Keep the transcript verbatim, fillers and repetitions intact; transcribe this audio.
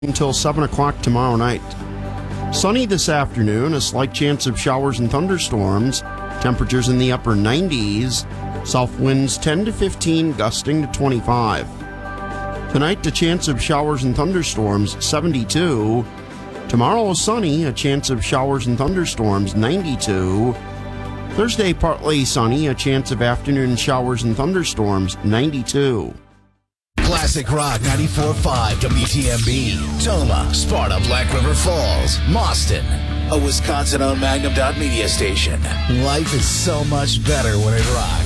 until seven o'clock tomorrow night. Sunny this afternoon, a slight chance of showers and thunderstorms. Temperatures in the upper nineties. South winds ten to fifteen, gusting to twenty-five. Tonight, a chance of showers and thunderstorms, seventy-two. Tomorrow, sunny, a chance of showers and thunderstorms, ninety-two. Thursday, partly sunny, a chance of afternoon showers and thunderstorms, ninety-two. Classic Rock ninety-four point five W T M B. Toma, Sparta, Black River Falls, Mauston. A Wisconsin-owned Magnum Dot Media station. Life is so much better when it rocks.